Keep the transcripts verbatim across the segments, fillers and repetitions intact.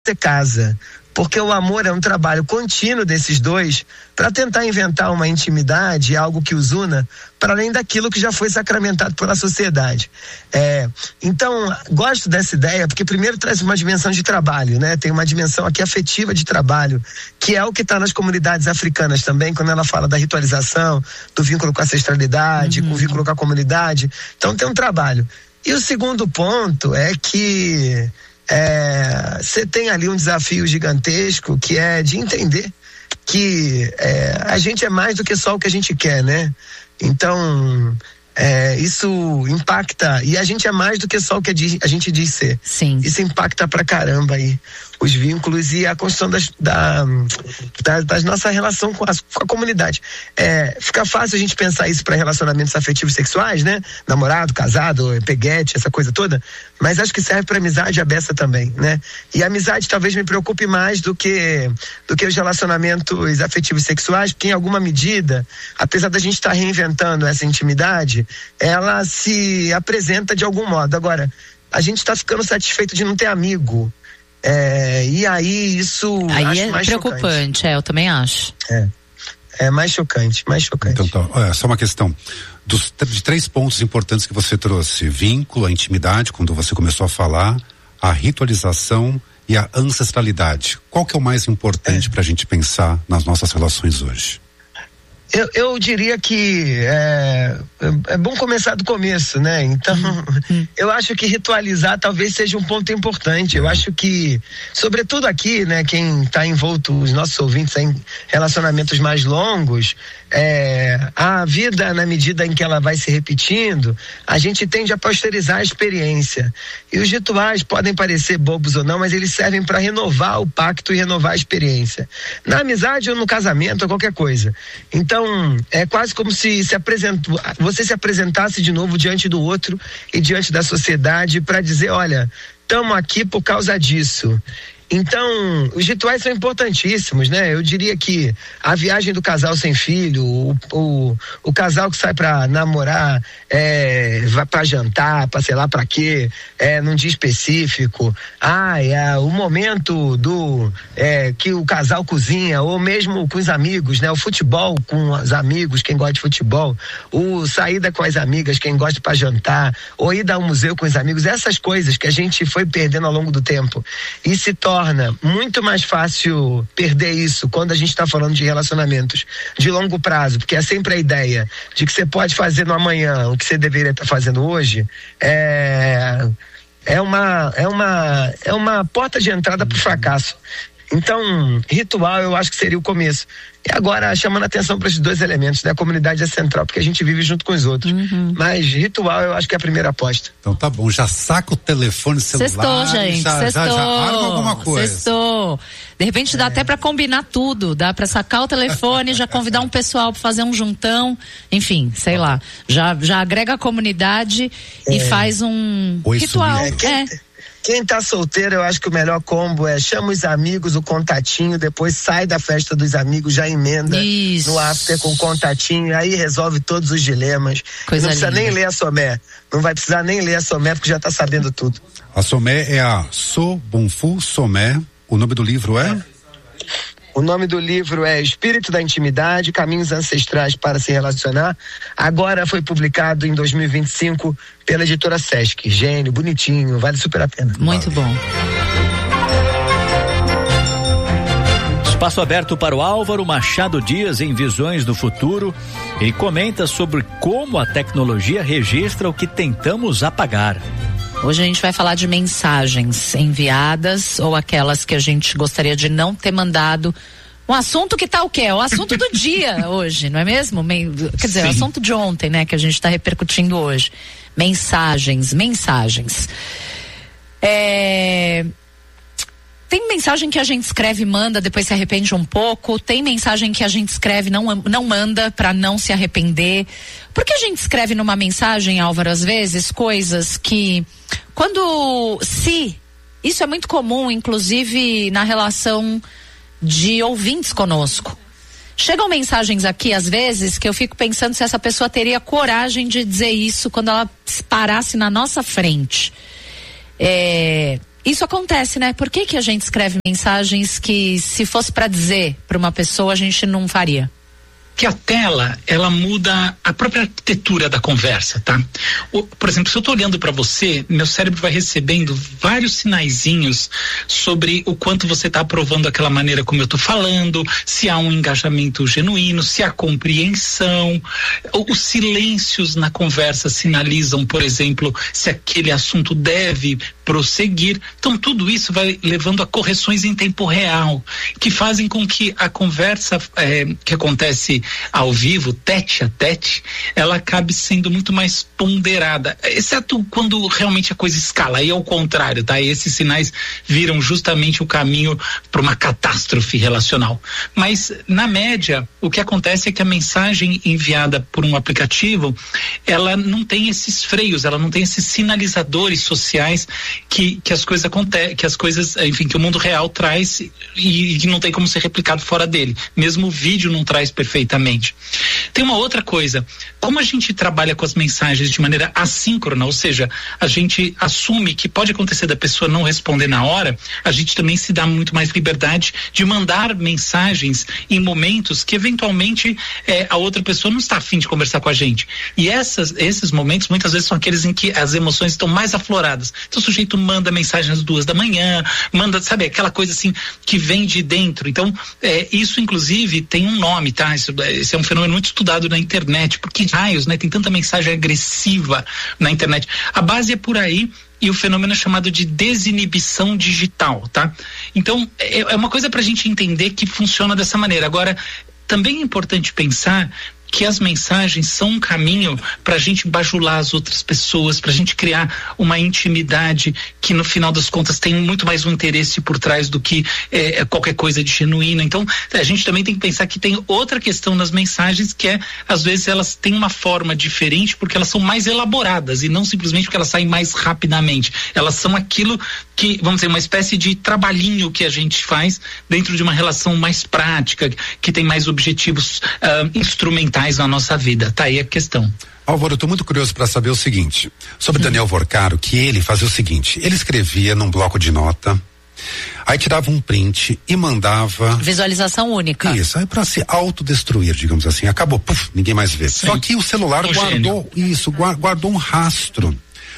você casa. Porque o amor é um trabalho contínuo desses dois para tentar inventar uma intimidade, algo que os una, para além daquilo que já foi sacramentado pela sociedade. É, então, gosto dessa ideia porque primeiro traz uma dimensão de trabalho, né? Tem uma dimensão aqui afetiva de trabalho, que é o que está nas comunidades africanas também, quando ela fala da ritualização, do vínculo com a ancestralidade, uhum. com o vínculo com a comunidade. Então tem um trabalho. E o segundo ponto é que você é, tem ali um desafio gigantesco que é de entender que é, a gente é mais do que só o que a gente quer, né? Então, é, isso impacta, e a gente é mais do que só o que a gente diz ser. Sim. Isso impacta pra caramba aí os vínculos e a construção das, da, da, das nossa relação com a, com a comunidade. É, fica fácil a gente pensar isso para relacionamentos afetivos sexuais, né? Namorado, casado, peguete, essa coisa toda, mas acho que serve para amizade e a beça também, né? E a amizade talvez me preocupe mais do que, do que os relacionamentos afetivos sexuais, porque em alguma medida, apesar da gente estar tá reinventando essa intimidade, ela se apresenta de algum modo. Agora, a gente está ficando satisfeito de não ter amigo. É, e aí isso aí acho é mais preocupante, chocante. É, eu também acho. É, é mais chocante, mais chocante. Então tá, olha, só uma questão dos de três pontos importantes que você trouxe: vínculo, a intimidade, quando você começou a falar, a ritualização e a ancestralidade. Qual que é o mais importante é. pra gente pensar nas nossas relações hoje? Eu, eu diria que é, é bom começar do começo, né? Então, uhum. eu acho que ritualizar talvez seja um ponto importante. Eu acho que, sobretudo aqui, né, quem está envolto, os nossos ouvintes em relacionamentos mais longos, é, a vida, na medida em que ela vai se repetindo, a gente tende a posterizar a experiência. E os rituais podem parecer bobos ou não, mas eles servem para renovar o pacto e renovar a experiência. Na amizade ou no casamento ou qualquer coisa. Então, é quase como se, se apresentou, você se apresentasse de novo diante do outro e diante da sociedade para dizer, olha, estamos aqui por causa disso. Então, os rituais são importantíssimos, né? Eu diria que a viagem do casal sem filho, o, o, o casal que sai pra namorar, é, vai pra jantar, pra sei lá pra quê, é, num dia específico. Ah, é o momento do é, que o casal cozinha, ou mesmo com os amigos, né? O futebol com os amigos, quem gosta de futebol, o saída com as amigas, quem gosta pra jantar, ou ir ao museu com os amigos, essas coisas que a gente foi perdendo ao longo do tempo. E se torna muito mais fácil perder isso quando a gente está falando de relacionamentos de longo prazo, porque é sempre a ideia de que você pode fazer no amanhã o que você deveria estar tá fazendo hoje. É, é, uma, é, uma, é uma porta de entrada para o fracasso. Então, ritual eu acho que seria o começo. E agora, chamando a atenção para esses dois elementos, né? A comunidade é central, porque a gente vive junto com os outros. Uhum. Mas ritual eu acho que é a primeira aposta. Então tá bom, já saca o telefone celular. Sextou, gente, já, sextou. Já, já arma alguma coisa. Sextou. De repente dá é. até para combinar tudo. Dá para sacar o telefone, já convidar um pessoal para fazer um juntão. Enfim, sei lá. Já, já agrega a comunidade é. e faz um Oi, ritual. É, quem, é. Quem tá solteiro, eu acho que o melhor combo é chama os amigos, o contatinho, depois sai da festa dos amigos, já emenda Isso. no after com o contatinho, aí resolve todos os dilemas. Coisa não precisa linda. nem ler a Somé, não vai precisar nem ler a Somé porque já tá sabendo tudo. A Somé é a So Bonfu Somé, o nome do livro é? é. O nome do livro é Espírito da Intimidade, Caminhos Ancestrais para se Relacionar. Agora foi publicado em dois mil e vinte e cinco pela editora Sesc. Gênio, bonitinho, vale super a pena. Muito bom. Espaço aberto para o Álvaro Machado Dias em Visões do Futuro. Ele comenta sobre como a tecnologia registra o que tentamos apagar. Hoje a gente vai falar de mensagens enviadas ou aquelas que a gente gostaria de não ter mandado. Um assunto que tá o quê? É o assunto do dia hoje, não é mesmo? Quer dizer, Sim. o assunto de ontem, né? Que a gente está repercutindo hoje. Mensagens, mensagens. É... Tem mensagem que a gente escreve e manda, depois se arrepende um pouco. Tem mensagem que a gente escreve e não, não manda para não se arrepender. Por que a gente escreve numa mensagem, Álvaro, às vezes, coisas que... Quando... Se... Isso é muito comum, inclusive, na relação de ouvintes conosco. Chegam mensagens aqui, às vezes, que eu fico pensando se essa pessoa teria coragem de dizer isso quando ela parasse na nossa frente. É... isso acontece, né? Por que que a gente escreve mensagens que, se fosse para dizer para uma pessoa, a gente não faria? Que a tela, ela muda a própria arquitetura da conversa, tá? O, por exemplo, se eu tô olhando para você, meu cérebro vai recebendo vários sinaizinhos sobre o quanto você tá aprovando aquela maneira como eu tô falando, se há um engajamento genuíno, se há compreensão. O, os silêncios na conversa sinalizam, por exemplo, se aquele assunto deve prosseguir. Então tudo isso vai levando a correções em tempo real, que fazem com que a conversa é, que acontece ao vivo, tete a tete, ela acabe sendo muito mais ponderada, exceto quando realmente a coisa escala. Aí é o contrário, tá? E esses sinais viram justamente o caminho para uma catástrofe relacional. Mas na média, o que acontece é que a mensagem enviada por um aplicativo, ela não tem esses freios, ela não tem esses sinalizadores sociais que, que as coisas acontecem, que as coisas, enfim, que o mundo real traz e que não tem como ser replicado fora dele. Mesmo o vídeo não traz perfeitamente. Tem uma outra coisa, como a gente trabalha com as mensagens de maneira assíncrona, ou seja, a gente assume que pode acontecer da pessoa não responder na hora, a gente também se dá muito mais liberdade de mandar mensagens em momentos que eventualmente eh, a outra pessoa não está a fim de conversar com a gente. E essas, esses momentos muitas vezes são aqueles em que as emoções estão mais afloradas. Então o sujeito manda mensagem às duas da manhã, manda, sabe, aquela coisa assim que vem de dentro. Então eh, isso inclusive tem um nome, tá? Isso, esse é um fenômeno muito estudado na internet, porque raios, né? Tem tanta mensagem agressiva na internet. A base é por aí. E o fenômeno é chamado de desinibição digital, tá? Então, é, é uma coisa pra gente entender que funciona dessa maneira. Agora, também é importante pensar que as mensagens são um caminho para a gente bajular as outras pessoas, para a gente criar uma intimidade que no final das contas tem muito mais um interesse por trás do que é, qualquer coisa de genuíno. Então a gente também tem que pensar que tem outra questão nas mensagens, que é, às vezes elas têm uma forma diferente porque elas são mais elaboradas e não simplesmente porque elas saem mais rapidamente. Elas são aquilo que, vamos dizer, uma espécie de trabalhinho que a gente faz dentro de uma relação mais prática, que tem mais objetivos uh, instrumentais na nossa vida. Tá aí a questão. Álvaro, eu tô muito curioso para saber o seguinte, sobre hum. Daniel Vorcaro, que ele fazia o seguinte, ele escrevia num bloco de nota, aí tirava um print e mandava... Visualização única. Isso, aí pra se autodestruir, digamos assim, acabou, puf, ninguém mais vê. Sim. Só que o celular um guardou, gênio. isso, guardou um rastro.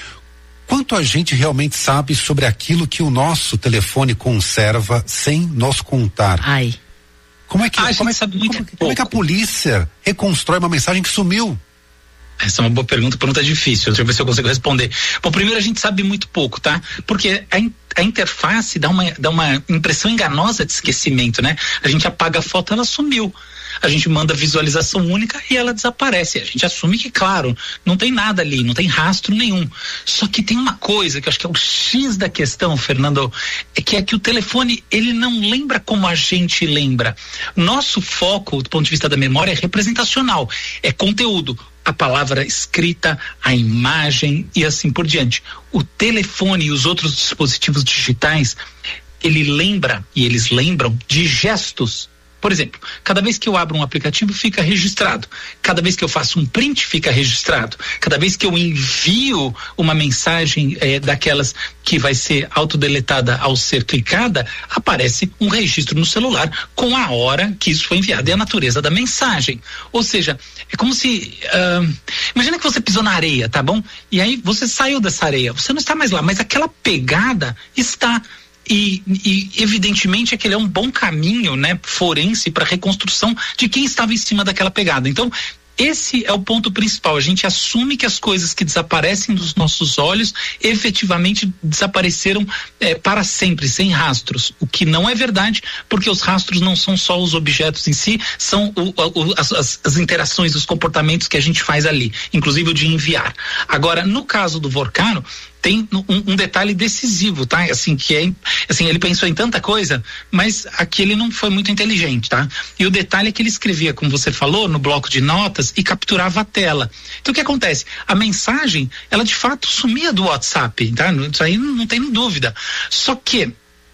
Quanto a gente realmente sabe sobre aquilo que o nosso telefone conserva sem nos contar? Ai. Como é que, ah, como, é, como, como é que a polícia reconstrói uma mensagem que sumiu? Essa é uma boa pergunta, pergunta difícil. Deixa eu ver se eu consigo responder. Bom, primeiro a gente sabe muito pouco, tá? Porque a, in, a interface dá uma, dá uma impressão enganosa de esquecimento, né? A gente apaga a foto, ela sumiu. A gente manda visualização única e ela desaparece. A gente assume que, claro, não tem nada ali, não tem rastro nenhum. Só que tem uma coisa que eu acho que é o X da questão, Fernando, é que é que o telefone, ele não lembra como a gente lembra. Nosso foco, do ponto de vista da memória, é representacional, é conteúdo. A palavra escrita, a imagem e assim por diante. O telefone e os outros dispositivos digitais, ele lembra, e eles lembram de gestos. Por exemplo, cada vez que eu abro um aplicativo fica registrado, cada vez que eu faço um print fica registrado, cada vez que eu envio uma mensagem eh, daquelas que vai ser autodeletada ao ser clicada, aparece um registro no celular com a hora que isso foi enviado e a natureza da mensagem. Ou seja, é como se, uh, imagina que você pisou na areia, tá bom? E aí você saiu dessa areia, você não está mais lá, mas aquela pegada está. E, e evidentemente aquele é um bom caminho, né, forense para reconstrução de quem estava em cima daquela pegada. Então esse é o ponto principal, a gente assume que as coisas que desaparecem dos nossos olhos efetivamente desapareceram eh, para sempre, sem rastros, o que não é verdade, porque os rastros não são só os objetos em si, são o, o, as, as, as interações, os comportamentos que a gente faz ali, inclusive o de enviar. Agora, no caso do Vorcaro, tem um, um detalhe decisivo, tá? Assim, que é, assim, ele pensou em tanta coisa, mas aqui ele não foi muito inteligente, tá? E o detalhe é que ele escrevia, como você falou, no bloco de notas e capturava a tela. Então o que acontece? A mensagem, ela de fato sumia do WhatsApp, tá? Isso aí não, não tem dúvida. Só que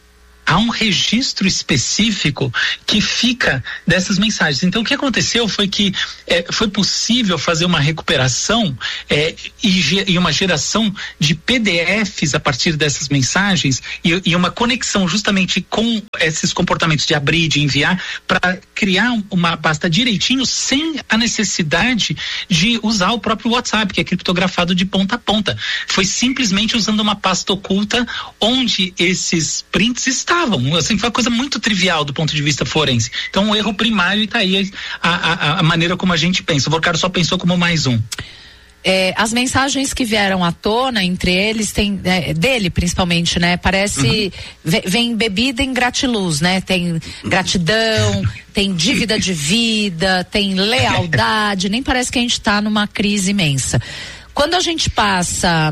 há um registro específico que fica dessas mensagens. Então o que aconteceu foi que é, foi possível fazer uma recuperação é, e, e uma geração de P D Fs a partir dessas mensagens e, e uma conexão justamente com esses comportamentos de abrir, de enviar, para criar uma pasta direitinho sem a necessidade de usar o próprio WhatsApp, que é criptografado de ponta a ponta. Foi simplesmente usando uma pasta oculta onde esses prints estavam. Assim, foi uma coisa muito trivial do ponto de vista forense. Então, um erro primário, e tá aí a, a, a maneira como a gente pensa. O Vorcaro só pensou como mais um. É, as mensagens que vieram à tona entre eles, tem, é, dele principalmente, né? Parece, uhum. vem bebida em gratiluz, né? Tem gratidão, tem dívida de vida, tem lealdade, nem parece que a gente tá numa crise imensa. Quando a gente passa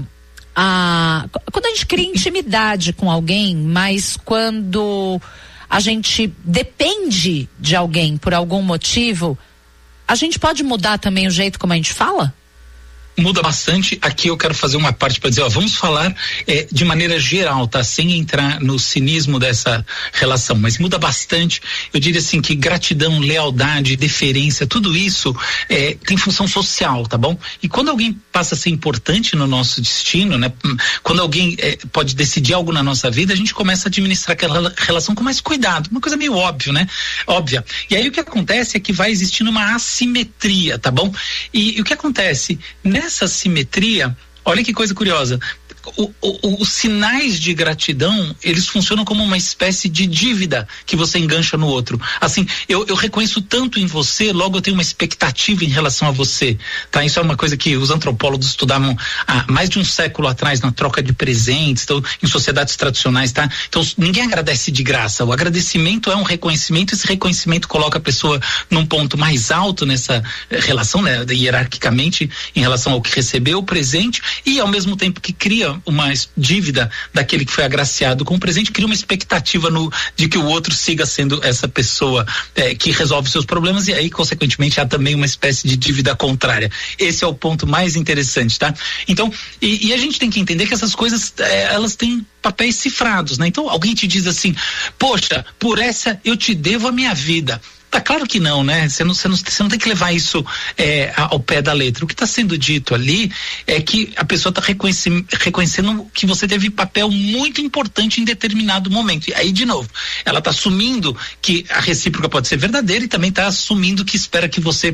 a... Quando a gente cria intimidade com alguém, mas quando a gente depende de alguém por algum motivo, a gente pode mudar também o jeito como a gente fala? Muda bastante. Aqui eu quero fazer uma parte para dizer, ó, vamos falar é, de maneira geral, tá? Sem entrar no cinismo dessa relação, mas muda bastante. Eu diria assim que gratidão, lealdade, deferência, tudo isso é, tem função social, tá bom? E quando alguém passa a ser importante no nosso destino, né? Quando alguém é, pode decidir algo na nossa vida, a gente começa a administrar aquela relação com mais cuidado, uma coisa meio óbvia, né? Óbvia. E aí o que acontece é que vai existindo uma assimetria, tá bom? E, e o que acontece, né? Essa simetria, olha que coisa curiosa, o, o, os sinais de gratidão, eles funcionam como uma espécie de dívida que você engancha no outro. Assim, eu, eu reconheço tanto em você, logo eu tenho uma expectativa em relação a você, tá? Isso é uma coisa que os antropólogos estudavam há mais de um século atrás na troca de presentes, então, em sociedades tradicionais, tá? Então, ninguém agradece de graça. O agradecimento é um reconhecimento, esse reconhecimento coloca a pessoa num ponto mais alto nessa relação, né? Hierarquicamente, em relação ao que recebeu o presente, e ao mesmo tempo que cria uma dívida daquele que foi agraciado com o presente, cria uma expectativa no, de que o outro siga sendo essa pessoa é, que resolve seus problemas, e aí, consequentemente, há também uma espécie de dívida contrária. Esse é o ponto mais interessante, tá? Então, e, e a gente tem que entender que essas coisas, é, elas têm papéis cifrados, né? Então, alguém te diz assim, poxa, por essa eu te devo a minha vida. Tá claro que não, né? Você não, você não, você não tem que levar isso é, ao pé da letra. O que está sendo dito ali é que a pessoa está reconhecendo, reconhecendo que você teve papel muito importante em determinado momento. E aí, de novo, ela está assumindo que a recíproca pode ser verdadeira e também está assumindo que espera que você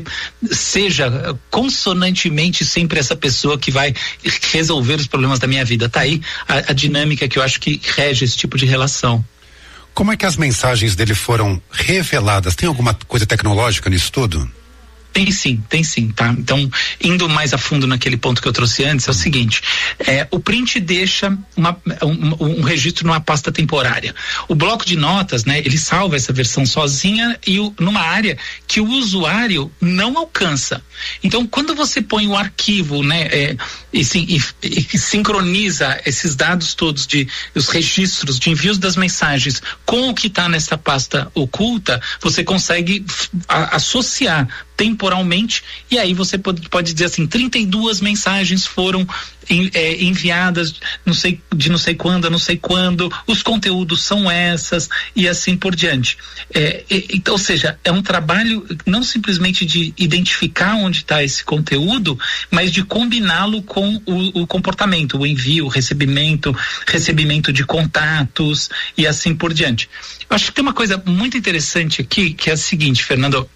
seja consonantemente sempre essa pessoa que vai resolver os problemas da minha vida. Tá aí a, a dinâmica que eu acho que rege esse tipo de relação. Como é que as mensagens dele foram reveladas? Tem alguma coisa tecnológica nisso tudo? Tem sim, tem sim, tá? Então, indo mais a fundo naquele ponto que eu trouxe antes, é o seguinte, é, o print deixa uma, um, um registro numa pasta temporária. O bloco de notas, né, ele salva essa versão sozinha e o, numa área que o usuário não alcança. Então, quando você põe o arquivo, né, é, e, sim, e, e sincroniza esses dados todos de os registros de envios das mensagens com o que está nessa pasta oculta, você consegue a, associar temporalmente, e aí você pode, pode dizer assim, trinta e duas mensagens foram em, é, enviadas não sei, de não sei quando a não sei quando, os conteúdos são essas e assim por diante. É, e, ou seja, é um trabalho não simplesmente de identificar onde está esse conteúdo, mas de combiná-lo com o, o comportamento, o envio, o recebimento, recebimento de contatos e assim por diante. Eu acho que tem uma coisa muito interessante aqui, que é a seguinte, Fernando.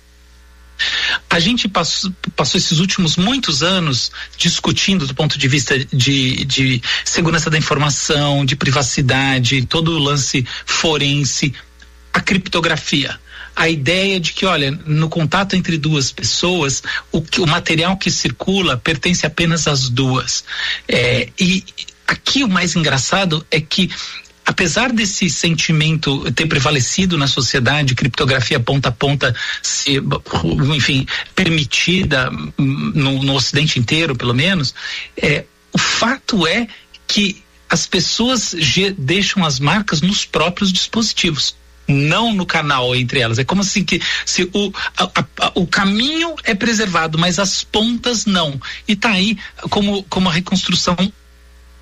A gente passou, passou esses últimos muitos anos discutindo do ponto de vista de, de segurança da informação, de privacidade, todo o lance forense, a criptografia. A ideia de que, olha, no contato entre duas pessoas, o, o material que circula pertence apenas às duas. É, e aqui o mais engraçado é que, apesar desse sentimento ter prevalecido na sociedade, criptografia ponta a ponta ser, enfim, permitida no, no Ocidente inteiro, pelo menos, é, o fato é que as pessoas ge- deixam as marcas nos próprios dispositivos, não no canal entre elas. É como assim que se o, a, a, o caminho é preservado, mas as pontas não. E tá aí como, como a reconstrução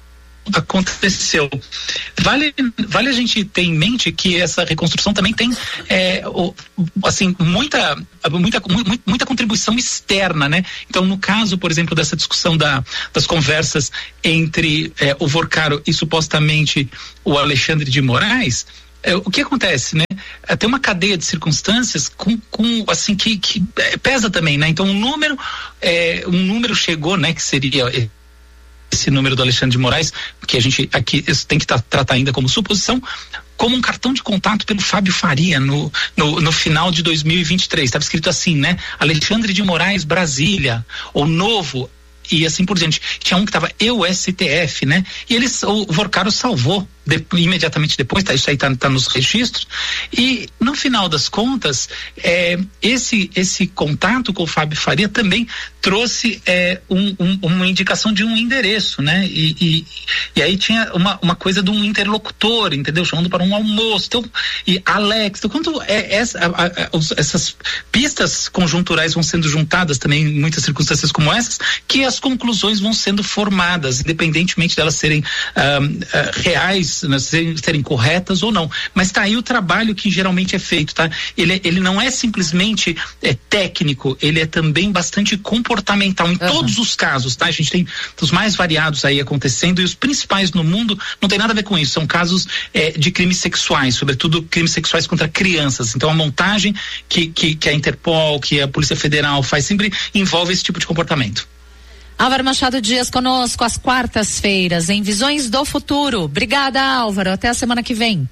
aconteceu. Vale, vale a gente ter em mente que essa reconstrução também tem é, o, assim, muita, muita, muita, muita contribuição externa, né? Então, no caso, por exemplo, dessa discussão da, das conversas entre é, o Vorcaro e supostamente o Alexandre de Moraes, é, o que acontece, né? É, tem uma cadeia de circunstâncias com, com assim, que, que é, pesa também, né? Então, um número, é, um número chegou, né? Que seria esse número do Alexandre de Moraes, que a gente aqui tem que tratar ainda como suposição, como um cartão de contato pelo Fábio Faria no, no, no final de dois mil e vinte e três. Estava escrito assim, né? Alexandre de Moraes, Brasília, ou Novo, e assim por diante. Tinha um que estava E U S T F, né? E eles, o Vorcaro salvou de, imediatamente depois, tá, isso aí tá, tá nos registros, e no final das contas, é, esse, esse contato com o Fábio Faria também trouxe é, um, um, uma indicação de um endereço, né? E, e, e aí tinha uma, uma coisa de um interlocutor, entendeu? Chamando para um almoço, então, e Alex, então quando é, essa, a, a, os, essas pistas conjunturais vão sendo juntadas também em muitas circunstâncias como essas, que as conclusões vão sendo formadas, independentemente delas serem ah, ah, reais, né, serem, serem corretas ou não. Mas tá aí o trabalho que geralmente é feito, tá? Ele, ele não é simplesmente é, técnico, ele é também bastante comportamental em uhum. todos os casos, tá? A gente tem os mais variados aí acontecendo, e os principais no mundo não tem nada a ver com isso, são casos é, de crimes sexuais, sobretudo crimes sexuais contra crianças. Então a montagem que, que, que a Interpol, que a Polícia Federal faz sempre envolve esse tipo de comportamento. Álvaro Machado Dias conosco às quartas-feiras em Visões do Futuro. Obrigada, Álvaro. Até a semana que vem.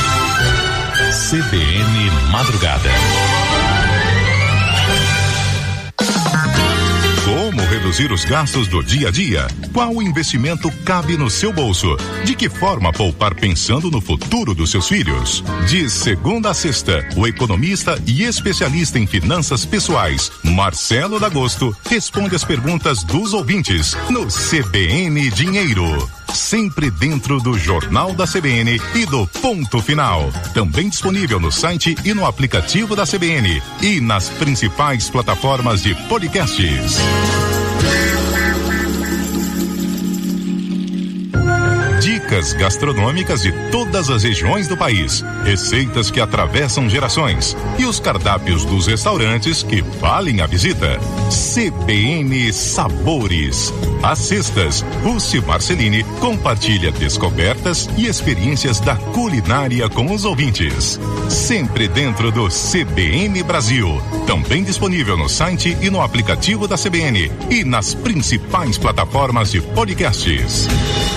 C B N Madrugada. Como reduzir os gastos do dia a dia? Qual investimento cabe no seu bolso? De que forma poupar pensando no futuro dos seus filhos? De segunda a sexta, o economista e especialista em finanças pessoais, Marcelo D'Agosto, responde as perguntas dos ouvintes no C B N Dinheiro. Sempre dentro do Jornal da C B N e do Ponto Final. Também disponível no site e no aplicativo da C B N e nas principais plataformas de podcasts. Dicas gastronômicas de todas as regiões do país, receitas que atravessam gerações e os cardápios dos restaurantes que valem a visita. C B N Sabores. Às sextas, Rússi Marcelini compartilha descobertas e experiências da culinária com os ouvintes. Sempre dentro do C B N Brasil. Também disponível no site e no aplicativo da C B N e nas principais plataformas de podcasts.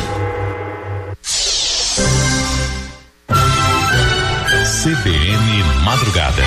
C B N Madrugada.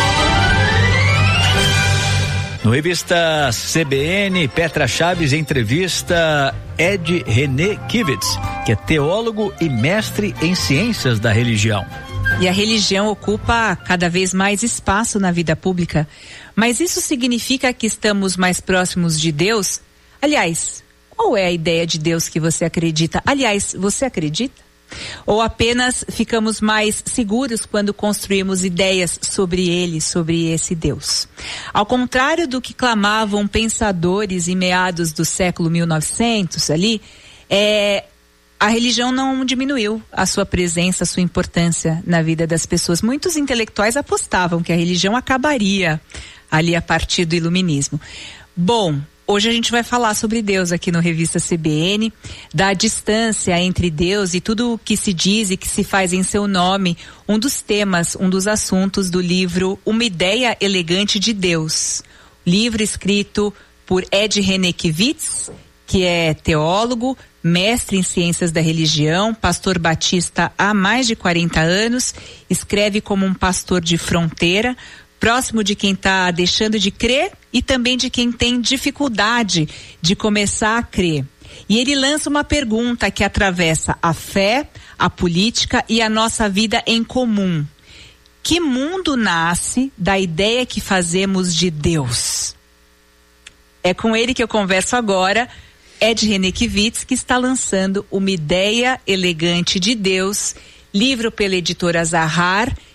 No revista C B N, Petra Chaves entrevista Ed René Kivitz, que é teólogo e mestre em ciências da religião. E a religião ocupa cada vez mais espaço na vida pública. Mas isso significa que estamos mais próximos de Deus? Aliás, qual é a ideia de Deus que você acredita? Aliás, você acredita? Ou apenas ficamos mais seguros quando construímos ideias sobre ele, sobre esse Deus? Ao contrário do que clamavam pensadores em meados do século mil e novecentos ali, é, a religião não diminuiu a sua presença, a sua importância na vida das pessoas. Muitos intelectuais apostavam que a religião acabaria ali a partir do iluminismo. Bom, hoje a gente vai falar sobre Deus aqui no Revista C B N, da distância entre Deus e tudo o que se diz e que se faz em seu nome, um dos temas, um dos assuntos do livro Uma Ideia Elegante de Deus. Livro escrito por Ed René Kivitz, que é teólogo, mestre em ciências da religião, pastor batista há mais de quarenta anos, escreve como um pastor de fronteira, próximo de quem está deixando de crer e também de quem tem dificuldade de começar a crer. E ele lança uma pergunta que atravessa a fé, a política e a nossa vida em comum. Que mundo nasce da ideia que fazemos de Deus? É com ele que eu converso agora, Ed René Kivitz, que está lançando Uma Ideia Elegante de Deus, livro pela editora Zahar,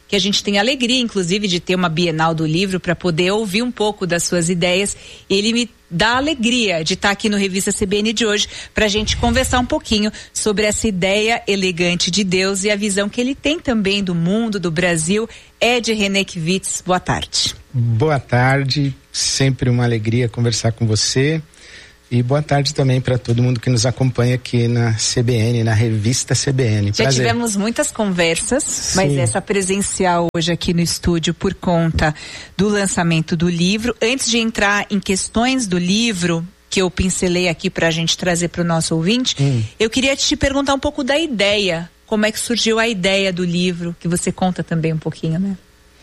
que a gente tem alegria, inclusive, de ter uma Bienal do Livro para poder ouvir um pouco das suas ideias. Ele me dá alegria de estar aqui no Revista C B N de hoje para a gente conversar um pouquinho sobre essa ideia elegante de Deus e a visão que ele tem também do mundo, do Brasil. Ed René Kivitz, boa tarde. Boa tarde, sempre uma alegria conversar com você. E boa tarde também para todo mundo que nos acompanha aqui na C B N, na Revista C B N. Já Prazer. Tivemos muitas conversas, Sim. mas essa presencial hoje aqui no estúdio por conta do lançamento do livro. Antes de entrar em questões do livro, que eu pincelei aqui para a gente trazer para o nosso ouvinte, hum. eu queria te perguntar um pouco da ideia. Como é que surgiu a ideia do livro, que você conta também um pouquinho, né?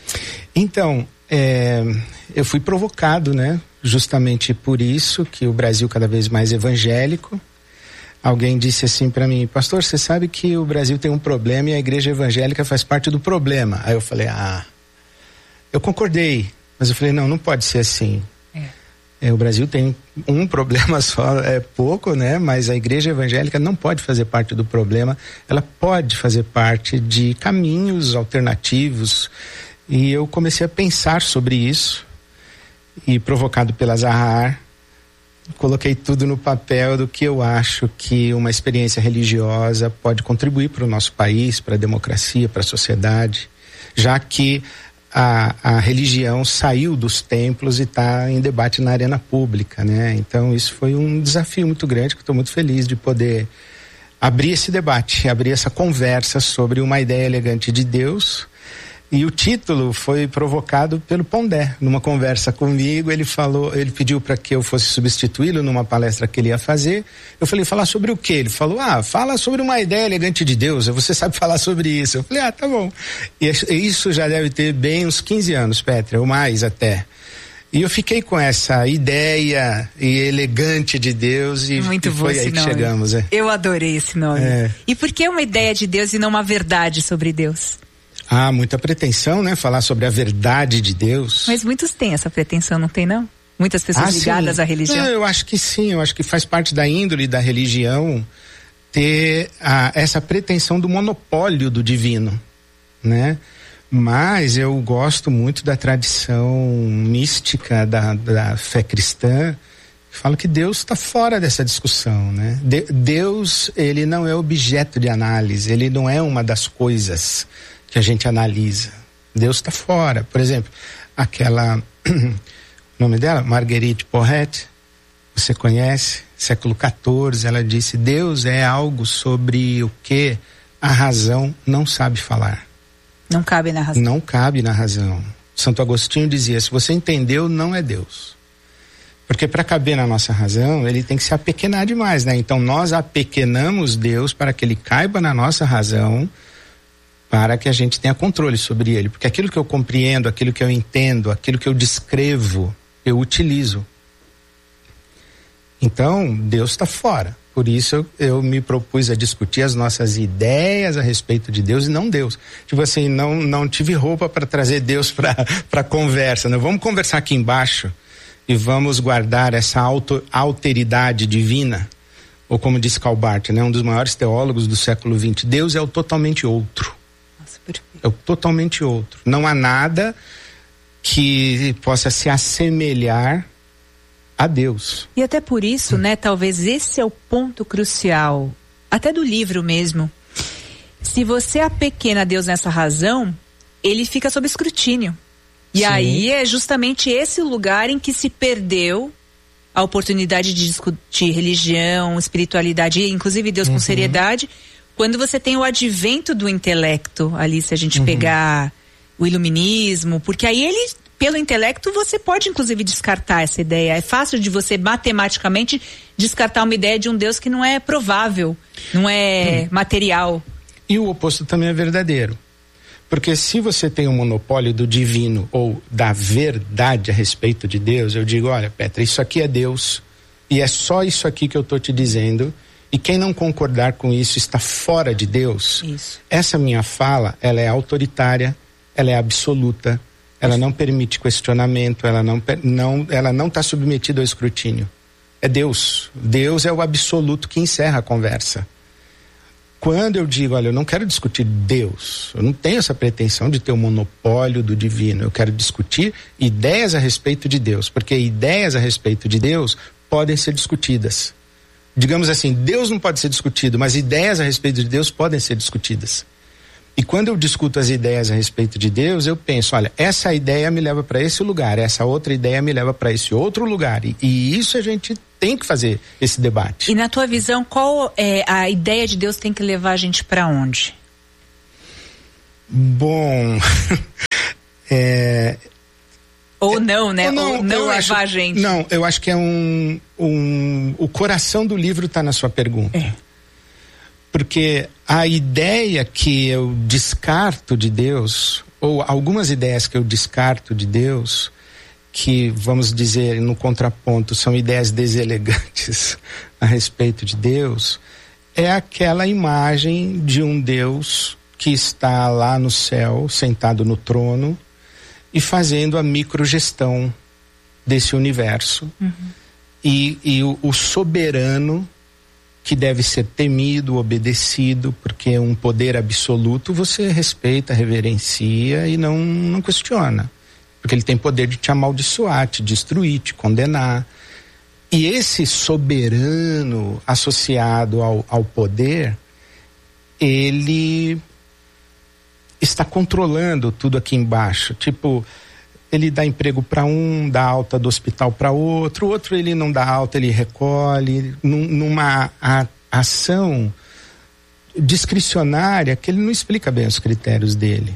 Então, é, eu fui provocado, né? Justamente por isso que o Brasil cada vez mais evangélico. Alguém disse assim para mim: pastor, você sabe que o Brasil tem um problema e a igreja evangélica faz parte do problema. Aí eu falei, ah, eu concordei, mas eu falei, não, não pode ser assim. É. É, o Brasil tem um problema só, é pouco, né? Mas a igreja evangélica não pode fazer parte do problema, ela pode fazer parte de caminhos alternativos. E eu comecei a pensar sobre isso. E provocado pela Zahar, coloquei tudo no papel do que eu acho que uma experiência religiosa pode contribuir para o nosso país, para a democracia, para a sociedade, já que a, a religião saiu dos templos e está em debate na arena pública, né? Então isso foi um desafio muito grande, que estou muito feliz de poder abrir esse debate, abrir essa conversa sobre uma ideia elegante de Deus. E o título foi provocado pelo Pondé. Numa conversa comigo, ele falou, ele pediu para que eu fosse substituí-lo numa palestra que ele ia fazer. Eu falei, falar sobre o quê? Ele falou, ah, fala sobre uma ideia elegante de Deus, você sabe falar sobre isso. Eu falei, ah, tá bom. E isso já deve ter bem uns quinze anos, Petra, ou mais até. E eu fiquei com essa ideia e elegante de Deus e, Muito e bom foi esse aí que nome. chegamos. É. Eu adorei esse nome. É. E por que uma ideia de Deus e não uma verdade sobre Deus? Ah, muita pretensão, né? Falar sobre a verdade de Deus. Mas muitos têm essa pretensão, não tem não? Muitas pessoas ah, ligadas sim. à religião. Não, eu acho que sim, eu acho que faz parte da índole da religião ter a, essa pretensão do monopólio do divino, né? Mas eu gosto muito da tradição mística da, da fé cristã, que fala que Deus está fora dessa discussão, né? De, Deus, ele não é objeto de análise, ele não é uma das coisas que a gente analisa. Deus está fora. Por exemplo, aquela, o nome dela? Marguerite Porret, você conhece? Século quatorze, ela disse, Deus é algo sobre o que a razão não sabe falar. Não cabe na razão. Não cabe na razão. Santo Agostinho dizia, se você entendeu, não é Deus. Porque para caber na nossa razão, ele tem que se apequenar demais, né? Então nós apequenamos Deus para que ele caiba na nossa razão, para que a gente tenha controle sobre ele. Porque aquilo que eu compreendo, aquilo que eu entendo, aquilo que eu descrevo, eu utilizo. Então, Deus está fora. Por isso eu, eu me propus a discutir as nossas ideias a respeito de Deus e não Deus. Tipo assim, não, não tive roupa para trazer Deus para a conversa, né? Vamos conversar aqui embaixo e vamos guardar essa auto, alteridade divina. Ou como disse Karl Barth, né? Um dos maiores teólogos do século vinte, Deus é o totalmente outro. É o totalmente outro. Não há nada que possa se assemelhar a Deus. E até por isso, hum. né, talvez esse é o ponto crucial, até do livro mesmo. Se você apequena Deus nessa razão, ele fica sob escrutínio. E Sim. aí é justamente esse lugar em que se perdeu a oportunidade de discutir religião, espiritualidade, inclusive Deus uhum. com seriedade, quando você tem o advento do intelecto ali, se a gente uhum. pegar o iluminismo, porque aí ele, pelo intelecto, você pode inclusive descartar essa ideia. É fácil de você matematicamente descartar uma ideia de um Deus que não é provável, não é uhum. material. E o oposto também é verdadeiro. Porque se você tem um monopólio do divino ou da verdade a respeito de Deus, eu digo, olha, Petra, isso aqui é Deus e é só isso aqui que eu estou te dizendo. E quem não concordar com isso está fora de Deus. Isso. Essa minha fala, ela é autoritária, ela é absoluta, ela isso. não permite questionamento, ela não não ela não está submetida ao escrutínio. É Deus. Deus é o absoluto que encerra a conversa. Quando eu digo, olha, eu não quero discutir Deus, eu não tenho essa pretensão de ter o monopólio do divino, eu quero discutir ideias a respeito de Deus, porque ideias a respeito de Deus podem ser discutidas. Digamos assim, Deus não pode ser discutido, mas ideias a respeito de Deus podem ser discutidas. E quando eu discuto as ideias a respeito de Deus, eu penso, olha, essa ideia me leva para esse lugar, essa outra ideia me leva para esse outro lugar. E, e isso a gente tem que fazer, esse debate. E na tua visão, qual é a ideia de Deus tem que levar a gente para onde? Bom, é... Ou não, né? Ou não, Ou não levar acho, a gente. Não, eu acho que é um... um o coração do livro está na sua pergunta. É. Porque a ideia que eu descarto de Deus, ou algumas ideias que eu descarto de Deus, que, vamos dizer, no contraponto, são ideias deselegantes a respeito de Deus, é aquela imagem de um Deus que está lá no céu, sentado no trono, e fazendo a microgestão desse universo. Uhum. E, e o, o soberano, que deve ser temido, obedecido, porque é um poder absoluto, você respeita, reverencia e não, não questiona. Porque ele tem poder de te amaldiçoar, te destruir, te condenar. E esse soberano associado ao, ao poder, ele está controlando tudo aqui embaixo. Tipo, ele dá emprego para um, dá alta do hospital para outro, outro ele não dá alta, ele recolhe, num, numa a, ação discricionária que ele não explica bem os critérios dele.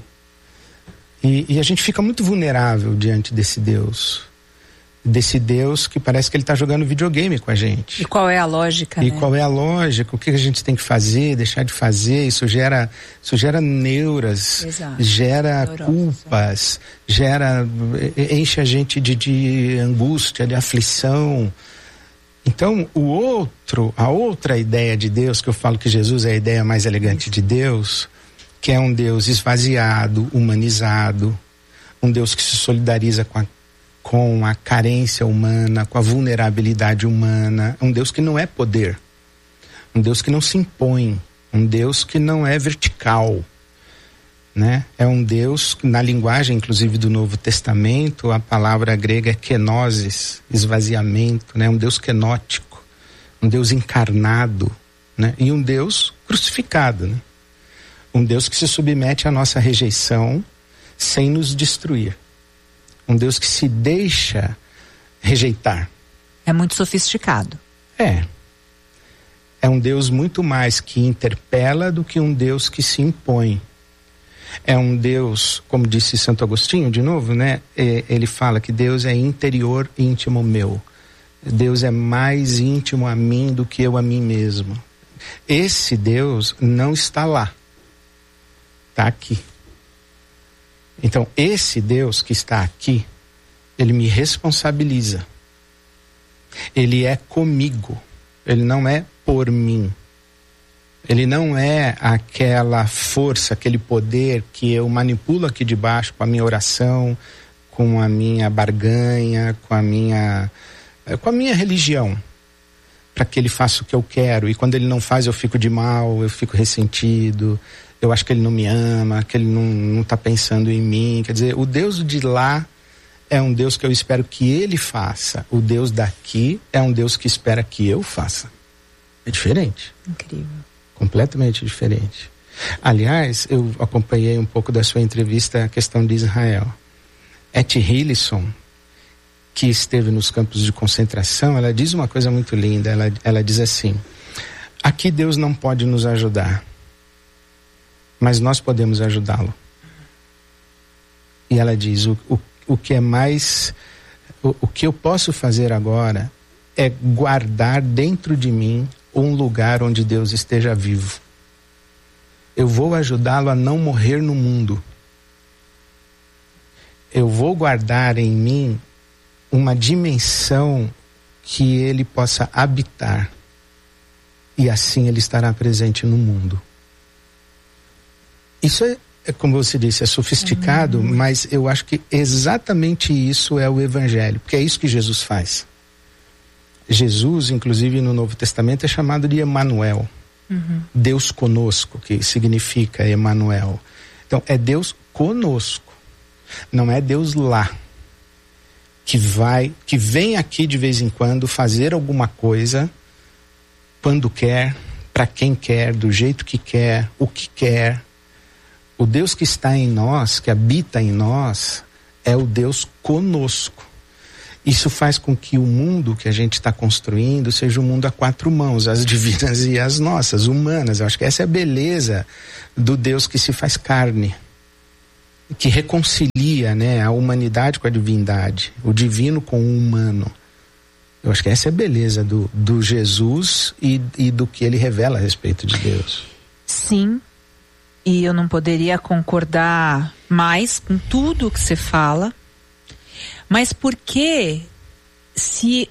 E, e a gente fica muito vulnerável diante desse Deus. Desse Deus que parece que ele está jogando videogame com a gente. E qual é a lógica, E né? qual é a lógica, o que a gente tem que fazer, deixar de fazer, isso gera, isso gera neuras, Exato. gera Neurosa. culpas, gera, enche a gente de, de angústia, de aflição. Então, o outro, a outra ideia de Deus, que eu falo que Jesus é a ideia mais elegante de Deus, que é um Deus esvaziado, humanizado, um Deus que se solidariza com a com a carência humana, com a vulnerabilidade humana, um Deus que não é poder, um Deus que não se impõe, um Deus que não é vertical, né? É um Deus, na linguagem inclusive do Novo Testamento, a palavra grega é kenosis, esvaziamento, né? Um Deus kenótico, um Deus encarnado, né? E um Deus crucificado, né? Um Deus que se submete à nossa rejeição sem nos destruir. Um Deus que se deixa rejeitar. É muito sofisticado. É. É um Deus muito mais que interpela do que um Deus que se impõe. É um Deus, como disse Santo Agostinho, de novo, né? É, ele fala que Deus é interior íntimo meu. Deus é mais íntimo a mim do que eu a mim mesmo. Esse Deus não está lá. Está aqui. Então, esse Deus que está aqui, ele me responsabiliza. Ele é comigo. Ele não é por mim. Ele não é aquela força, aquele poder que eu manipulo aqui de baixo com a minha oração, com a minha barganha, com a minha, com a minha religião, para que ele faça o que eu quero. E quando ele não faz, eu fico de mal, eu fico ressentido. Eu acho que ele não me ama, que ele não, não tá pensando em mim. Quer dizer, o Deus de lá é um Deus que eu espero que ele faça. O Deus daqui é um Deus que espera que eu faça. É diferente. Incrível. Completamente diferente. Aliás, eu acompanhei um pouco da sua entrevista a questão de Israel. Etty Hillesum, que esteve nos campos de concentração, ela diz uma coisa muito linda. Ela, ela diz assim: aqui Deus não pode nos ajudar, mas nós podemos ajudá-lo. E ela diz, o, o, o que é mais, o, o que eu posso fazer agora é guardar dentro de mim um lugar onde Deus esteja vivo. Eu vou ajudá-lo a não morrer no mundo. Eu vou guardar em mim uma dimensão que ele possa habitar. E assim ele estará presente no mundo. Isso é, é, como você disse, é sofisticado, uhum. Mas eu acho que exatamente isso é o Evangelho, porque é isso que Jesus faz. Jesus, inclusive no Novo Testamento, é chamado de Emanuel. Uhum. Deus conosco, que significa Emanuel. Então, é Deus conosco. Não é Deus lá. Que vai, que vem aqui de vez em quando fazer alguma coisa, quando quer, para quem quer, do jeito que quer, o que quer. O Deus que está em nós, que habita em nós, é o Deus conosco. Isso faz com que o mundo que a gente está construindo seja um mundo a quatro mãos, as divinas e as nossas, humanas. Eu acho que essa é a beleza do Deus que se faz carne, que reconcilia, né, a humanidade com a divindade, o divino com o humano. Eu acho que essa é a beleza do, do Jesus e, e do que ele revela a respeito de Deus. Sim, e eu não poderia concordar mais com tudo que você fala. Mas por que, se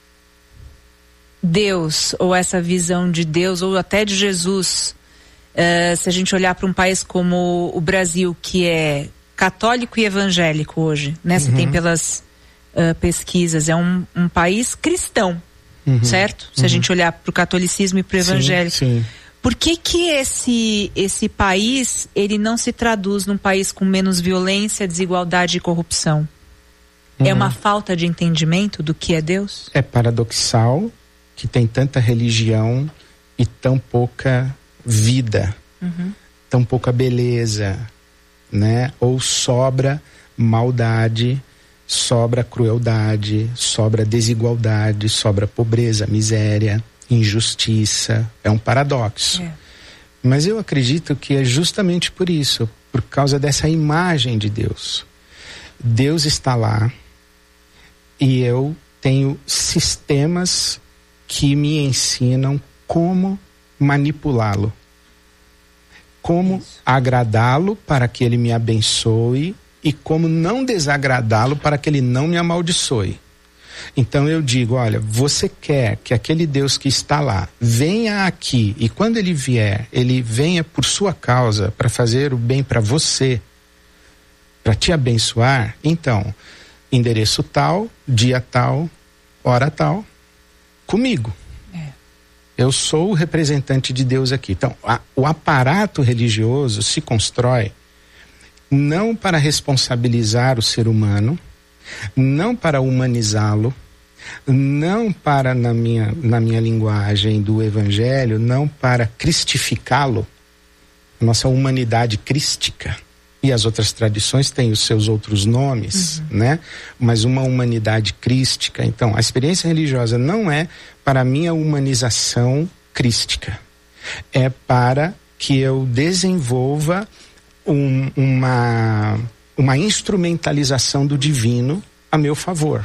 Deus, ou essa visão de Deus, ou até de Jesus, uh, se a gente olhar para um país como o Brasil, que é católico e evangélico hoje, né? Você uhum. tem pelas uh, pesquisas, é um, um país cristão, uhum. certo? Se uhum. a gente olhar para o catolicismo e para o evangélico. Sim, sim. Por que que esse, esse país, ele não se traduz num país com menos violência, desigualdade e corrupção? É uma falta de entendimento do que é Deus? É paradoxal que tem tanta religião e tão pouca vida, uhum. tão pouca beleza, né? Ou sobra maldade, sobra crueldade, sobra desigualdade, sobra pobreza, miséria, injustiça. É um paradoxo. É. Mas eu acredito que é justamente por isso, por causa dessa imagem de Deus. Deus está lá. E eu tenho sistemas que me ensinam como manipulá-lo. Como Isso. agradá-lo para que ele me abençoe e como não desagradá-lo para que ele não me amaldiçoe. Então eu digo, olha, você quer que aquele Deus que está lá venha aqui e quando ele vier, ele venha por sua causa para fazer o bem para você, para te abençoar? Então, endereço tal, dia tal, hora tal, comigo. É. Eu sou o representante de Deus aqui. Então, a, o aparato religioso se constrói não para responsabilizar o ser humano, não para humanizá-lo, não para, na minha, na minha linguagem do evangelho, não para cristificá-lo, nossa humanidade crística. E as outras tradições têm os seus outros nomes, uhum. né? Mas uma humanidade crística. Então, a experiência religiosa não é para a minha humanização crística. É para que eu desenvolva um, uma, uma instrumentalização do divino a meu favor.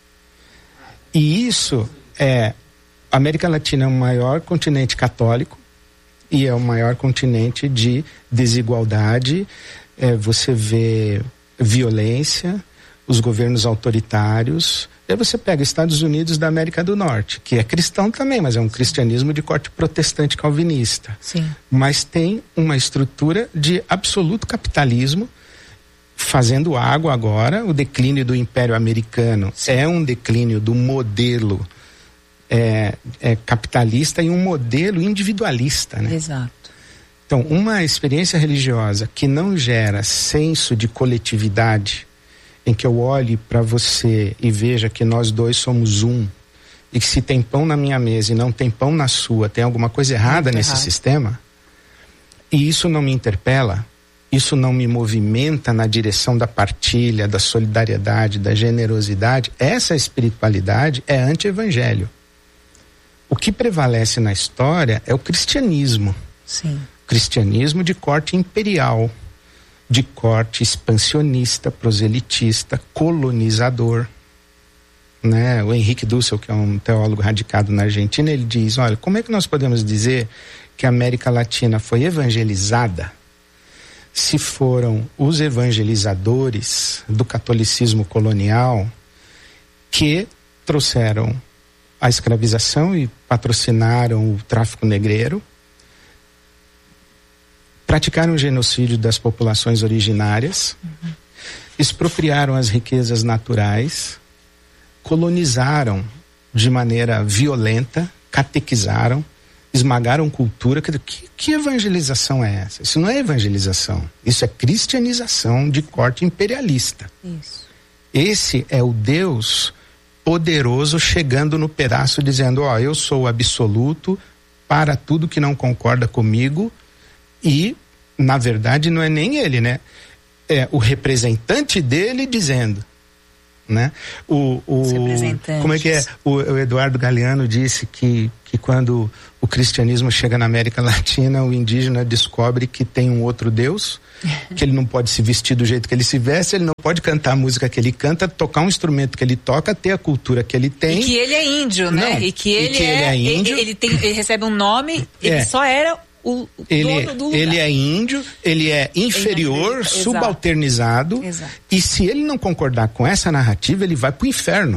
E isso é... A América Latina é o maior continente católico e é o maior continente de desigualdade. É, você vê violência, os governos autoritários. Aí você pega Estados Unidos da América do Norte, que é cristão também, mas é um cristianismo de corte protestante calvinista. Sim. Mas tem uma estrutura de absoluto capitalismo, fazendo água agora. O declínio do Império Americano Sim. é um declínio do modelo é, é, capitalista e um modelo individualista, né? Exato. Então, uma experiência religiosa que não gera senso de coletividade, em que eu olhe para você e veja que nós dois somos um, e que se tem pão na minha mesa e não tem pão na sua, tem alguma coisa errada Muito nesse errado. sistema, e isso não me interpela, isso não me movimenta na direção da partilha, da solidariedade, da generosidade, essa espiritualidade é anti-evangelho. O que prevalece na história é o cristianismo. Sim. Cristianismo de corte imperial, de corte expansionista, proselitista, colonizador, né? O Henrique Dussel, que é um teólogo radicado na Argentina, ele diz, olha, como é que nós podemos dizer que a América Latina foi evangelizada se foram os evangelizadores do catolicismo colonial que trouxeram a escravização e patrocinaram o tráfico negreiro, praticaram o genocídio das populações originárias, uhum. expropriaram as riquezas naturais, colonizaram de maneira violenta, catequizaram, esmagaram cultura. Que, que evangelização é essa? Isso não é evangelização, isso é cristianização de corte imperialista. Isso. Esse é o Deus poderoso chegando no pedaço dizendo, ó, eu sou o absoluto para tudo que não concorda comigo. E na verdade não é nem ele, né? É o representante dele dizendo, né? O, o como é que é? O, o Eduardo Galeano disse que, que quando o cristianismo chega na América Latina, o indígena descobre que tem um outro Deus, que ele não pode se vestir do jeito que ele se veste, ele não pode cantar a música que ele canta, tocar um instrumento que ele toca, ter a cultura que ele tem. E que ele é índio, né? Não, e que ele, e que é, ele é índio. Ele, ele, tem, ele recebe um nome, ele é. só era o ele, dono do lugar. Ele é índio, ele é inferior, Exato. subalternizado. Exato. E se ele não concordar com essa narrativa, ele vai pro inferno.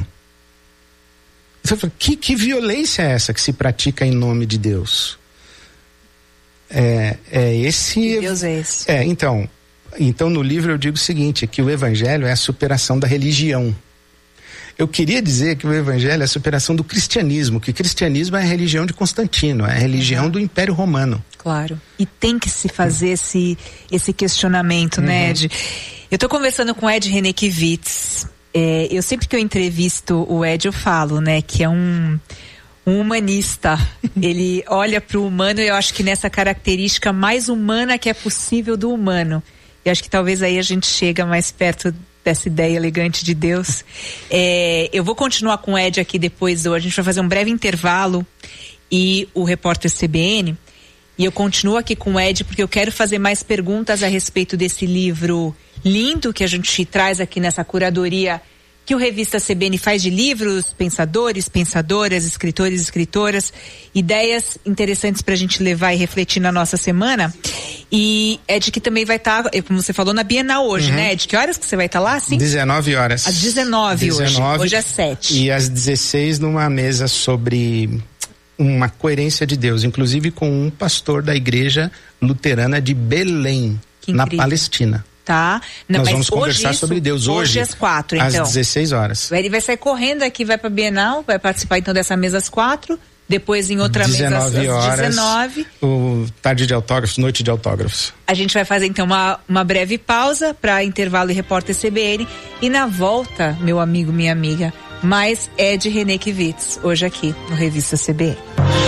Que, que violência é essa que se pratica em nome de Deus? É, é esse... Que Deus é esse? É, então, então no livro eu digo o seguinte, que o evangelho é a superação da religião. Eu queria dizer que o evangelho é a superação do cristianismo, que o cristianismo é a religião de Constantino, é a religião uhum. do Império Romano. Claro. E tem que se fazer esse, esse questionamento, uhum. né, Ed? Eu estou conversando com o Ed René Kivitz. É, eu sempre que eu entrevisto o Ed, eu falo, né, que é um, um humanista. Ele olha para o humano, e eu acho que nessa característica mais humana que é possível do humano. E acho que talvez aí a gente chega mais perto dessa ideia elegante de Deus. É, eu vou continuar com o Ed aqui depois, a gente vai fazer um breve intervalo e o repórter C B N, e eu continuo aqui com o Ed porque eu quero fazer mais perguntas a respeito desse livro lindo que a gente traz aqui nessa curadoria que o Revista C B N faz de livros, pensadores, pensadoras, escritores, escritoras, ideias interessantes para a gente levar e refletir na nossa semana. E Ed, que também vai estar, tá, como você falou, na Bienal hoje, uhum. né, Ed? Que horas que você vai estar tá lá? Sim? dezenove horas. Às dezenove, dezenove hoje. Hoje é sete. E às dezesseis numa mesa sobre uma coerência de Deus, inclusive com um pastor da igreja luterana de Belém, na Palestina. Tá. Não, Nós mas vamos conversar isso, sobre Deus hoje, hoje às quatro, então. Às dezesseis horas. Ele vai sair correndo aqui, vai pra Bienal, vai participar então dessa mesa às quatro, depois em outra mesa às dezenove. O tarde de autógrafos, noite de autógrafos. A gente vai fazer então uma, uma breve pausa para intervalo e repórter C B N, e na volta, meu amigo, minha amiga, mais Ed René Kivitz, hoje aqui no Revista C B N.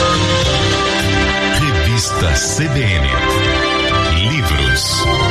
Revista C B N. Livros.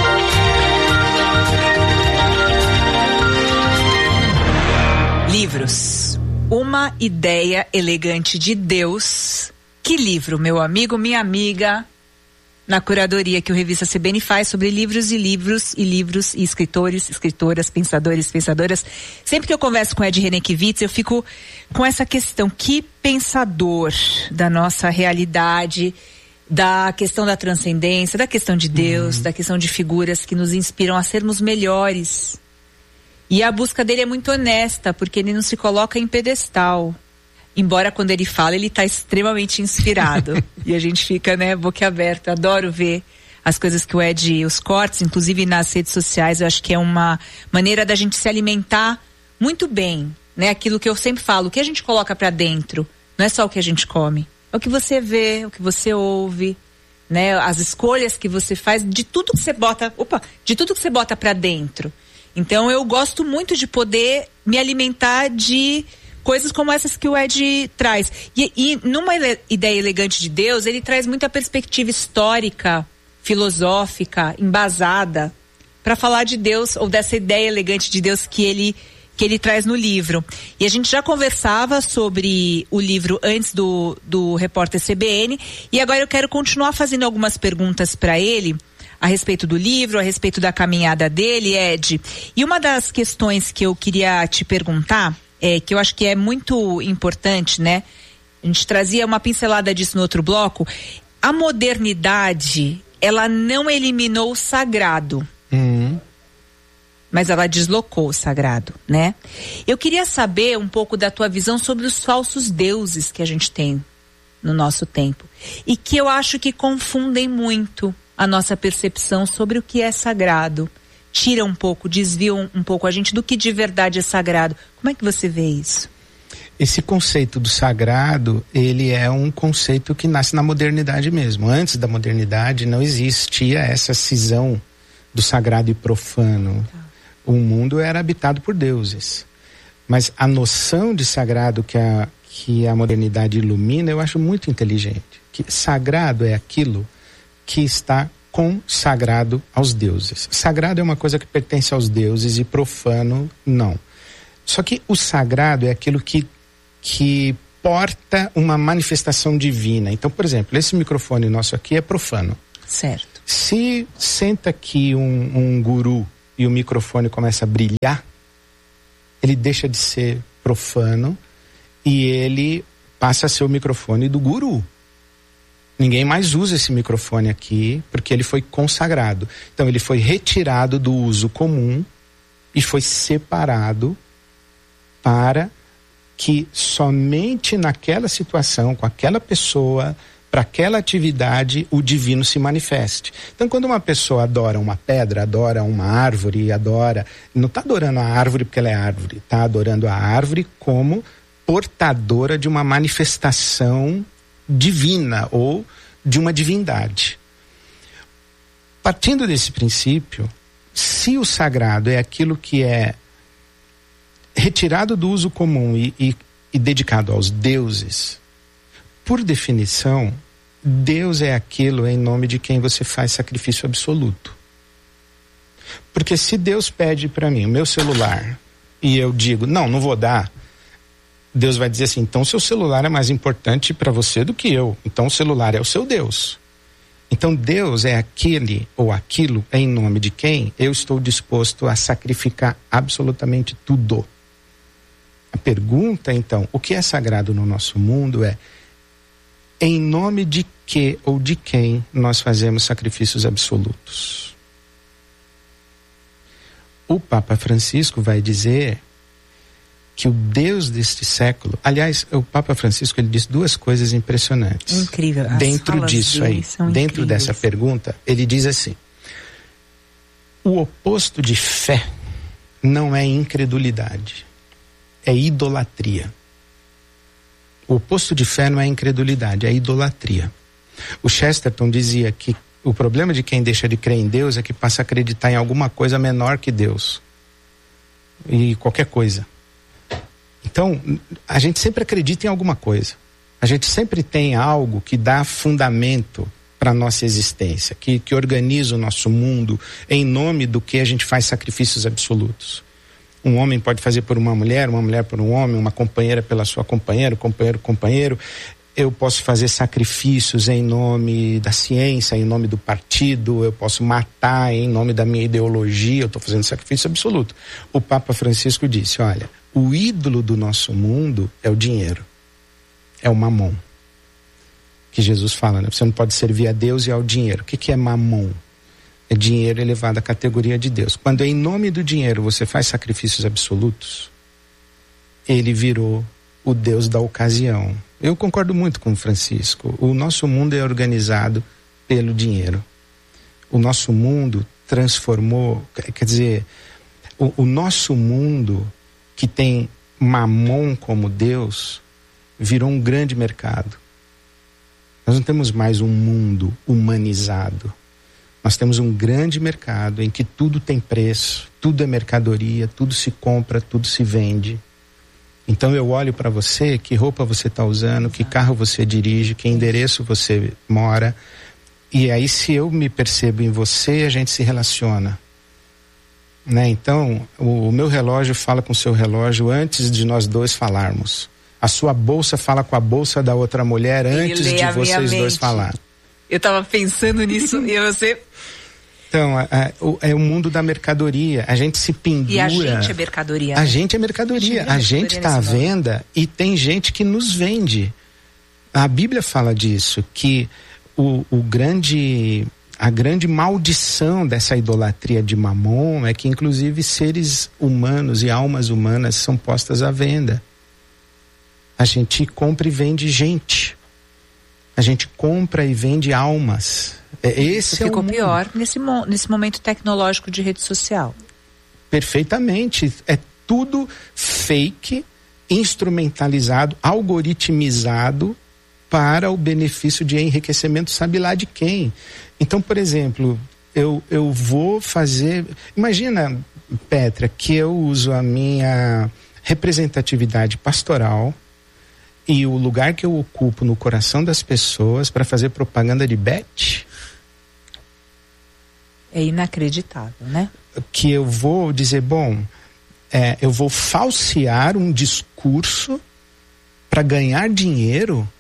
Livros. Uma ideia elegante de Deus. Que livro, meu amigo, minha amiga, na curadoria que o Revista C B N faz sobre livros e livros e livros e escritores, escritoras, pensadores, pensadoras. Sempre que eu converso com Ed René Kivitz, eu fico com essa questão, que pensador da nossa realidade, da questão da transcendência, da questão de Deus, uhum. da questão de figuras que nos inspiram a sermos melhores. E a busca dele é muito honesta, porque ele não se coloca em pedestal. Embora quando ele fala, ele está extremamente inspirado. E a gente fica, né, boquiaberta. Adoro ver as coisas que o Ed, os cortes, inclusive nas redes sociais. Eu acho que é uma maneira da gente se alimentar muito bem, né? Aquilo que eu sempre falo, o que a gente coloca para dentro, não é só o que a gente come. É o que você vê, o que você ouve, né? As escolhas que você faz, de tudo que você bota, opa, de tudo que você bota para dentro. Então eu gosto muito de poder me alimentar de coisas como essas que o Ed traz. E, e numa ele, ideia elegante de Deus, ele traz muita perspectiva histórica, filosófica, embasada, para falar de Deus, ou dessa ideia elegante de Deus que ele, que ele traz no livro. E a gente já conversava sobre o livro antes do, do repórter C B N, e agora eu quero continuar fazendo algumas perguntas para ele, a respeito do livro, a respeito da caminhada dele, Ed. E uma das questões que eu queria te perguntar, é, que eu acho que é muito importante, né? A gente trazia uma pincelada disso no outro bloco. A modernidade, ela não eliminou o sagrado. Uhum. Mas ela deslocou o sagrado, né? Eu queria saber um pouco da tua visão sobre os falsos deuses que a gente tem no nosso tempo. E que eu acho que confundem muito a nossa percepção sobre o que é sagrado. Tira um pouco, desvia um, um pouco a gente do que de verdade é sagrado. Como é que você vê isso? esse conceito do sagrado, ele é um conceito que nasce na modernidade mesmo. Antes da modernidade não existia essa cisão do sagrado e profano. Tá. O mundo era habitado por deuses. Mas a noção de sagrado que a, que a modernidade ilumina, eu acho muito inteligente. Que sagrado é aquilo que está consagrado aos deuses. Sagrado é uma coisa que pertence aos deuses e profano, não. Só que o sagrado é aquilo que, que porta uma manifestação divina. Então, por exemplo, esse microfone nosso aqui é profano. Certo. Se senta aqui um, um guru e o microfone começa a brilhar, ele deixa de ser profano e ele passa a ser o microfone do guru. Ninguém mais usa esse microfone aqui porque ele foi consagrado. Então ele foi retirado do uso comum e foi separado para que somente naquela situação, com aquela pessoa, para aquela atividade, o divino se manifeste. Então, quando uma pessoa adora uma pedra, adora uma árvore, adora... Não está adorando a árvore porque ela é árvore, está adorando a árvore como portadora de uma manifestação divina ou de uma divindade. Partindo desse princípio, se o sagrado é aquilo que é retirado do uso comum e, e, e dedicado aos deuses, por definição, Deus é aquilo em nome de quem você faz sacrifício absoluto. Porque se Deus pede para mim o meu celular e eu digo, não, não vou dar, Deus vai dizer assim, então seu celular é mais importante para você do que eu. Então o celular é o seu Deus. Então Deus é aquele ou aquilo em nome de quem eu estou disposto a sacrificar absolutamente tudo. A pergunta, então, o que é sagrado no nosso mundo é em nome de que ou de quem nós fazemos sacrifícios absolutos. O Papa Francisco vai dizer que o Deus deste século, aliás, o Papa Francisco ele diz duas coisas impressionantes. Incrível. As dentro disso aí, dentro incríveis. Dessa pergunta, ele diz assim: o oposto de fé não é incredulidade, é idolatria. O oposto de fé não é incredulidade, é idolatria. O Chesterton dizia que o problema de quem deixa de crer em Deus é que passa a acreditar em alguma coisa menor que Deus. E qualquer coisa. Então, a gente sempre acredita em alguma coisa. A gente sempre tem algo que dá fundamento para a nossa existência, que, que organiza o nosso mundo em nome do que a gente faz sacrifícios absolutos. Um homem pode fazer por uma mulher, uma mulher por um homem, uma companheira pela sua companheira, companheiro, companheiro. Eu posso fazer sacrifícios em nome da ciência, em nome do partido, eu posso matar em nome da minha ideologia, eu estou fazendo sacrifício absoluto. O Papa Francisco disse, olha, o ídolo do nosso mundo é o dinheiro, é o mamon. Que Jesus fala, né? Você não pode servir a Deus e ao dinheiro. O que, que é mamon? É dinheiro elevado à categoria de Deus. Quando em nome do dinheiro você faz sacrifícios absolutos, ele virou o Deus da ocasião. Eu concordo muito com o Francisco. O nosso mundo é organizado pelo dinheiro. O nosso mundo transformou, quer dizer, o, o nosso mundo que tem mamon como Deus, virou um grande mercado. Nós não temos mais um mundo humanizado. Nós temos um grande mercado em que tudo tem preço, tudo é mercadoria, tudo se compra, tudo se vende. Então eu olho para você, que roupa você está usando, que carro você dirige, que endereço você mora. E aí se eu me percebo em você, a gente se relaciona. Né? Então o, o meu relógio fala com o seu relógio antes de nós dois falarmos. A sua bolsa fala com a bolsa da outra mulher antes de vocês dois falar. Eu estava pensando nisso e você... Então, a, a, o, é o mundo da mercadoria. A gente se pendura. E a gente é mercadoria. A né? gente é mercadoria. A gente está à venda e tem gente que nos vende. A Bíblia fala disso, que o, o grande, a grande maldição dessa idolatria de Mamon é que inclusive seres humanos e almas humanas são postas à venda. A gente compra e vende gente. A gente compra e vende almas. Esse Isso é ficou o pior nesse, mo- nesse momento tecnológico de rede social. Perfeitamente. É tudo fake, instrumentalizado, algoritmizado para o benefício de enriquecimento, sabe lá de quem. Então, por exemplo, eu, eu vou fazer... Imagina, Petra, que eu uso a minha representatividade pastoral e o lugar que eu ocupo no coração das pessoas para fazer propaganda de bet. É inacreditável, né? Que eu vou dizer, bom, é, eu vou falsear um discurso para ganhar dinheiro,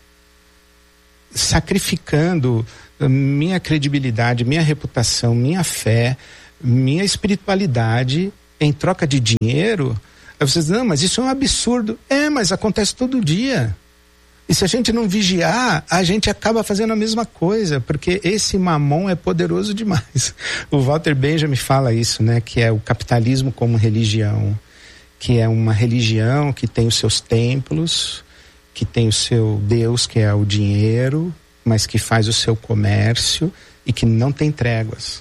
sacrificando minha credibilidade, minha reputação, minha fé, minha espiritualidade em troca de dinheiro. Aí vocês dizem, não, mas isso é um absurdo. É, mas acontece todo dia. E se a gente não vigiar, a gente acaba fazendo a mesma coisa, porque esse mamon é poderoso demais. O Walter Benjamin fala isso, né? Que é o capitalismo como religião, que é uma religião que tem os seus templos, que tem o seu Deus, que é o dinheiro, mas que faz o seu comércio e que não tem tréguas.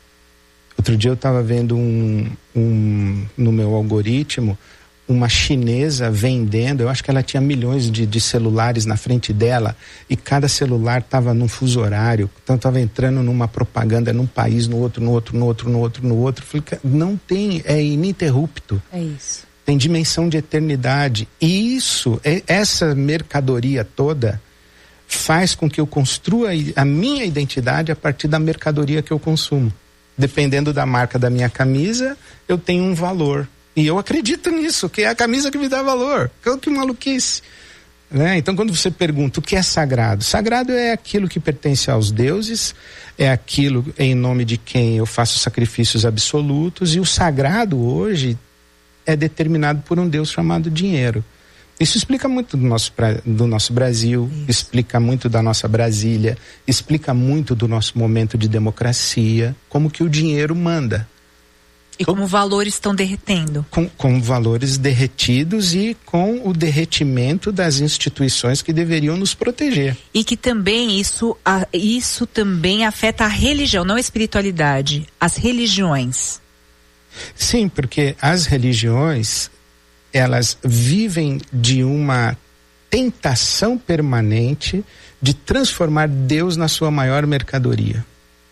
Outro dia eu estava vendo um, um, no meu algoritmo, uma chinesa vendendo, eu acho que ela tinha milhões de, de celulares na frente dela e cada celular estava num fuso horário, então estava entrando numa propaganda num país, no outro, no outro, no outro, no outro, no outro. Falei, não tem, é ininterrupto. É isso. Tem dimensão de eternidade. E isso, essa mercadoria toda faz com que eu construa a minha identidade a partir da mercadoria que eu consumo. Dependendo da marca da minha camisa, eu tenho um valor. E eu acredito nisso, que é a camisa que me dá valor. Que maluquice. Né? Então, quando você pergunta o que é sagrado, sagrado é aquilo que pertence aos deuses, é aquilo em nome de quem eu faço sacrifícios absolutos, e o sagrado hoje é determinado por um Deus chamado dinheiro. Isso explica muito do nosso, do nosso Brasil, Isso. explica muito da nossa Brasília, explica muito do nosso momento de democracia, como que o dinheiro manda. E como valores estão derretendo. Com, com valores derretidos e com o derretimento das instituições que deveriam nos proteger. E que também isso, a, isso também afeta a religião, não a espiritualidade, as religiões. Sim, porque as religiões, elas vivem de uma tentação permanente de transformar Deus na sua maior mercadoria.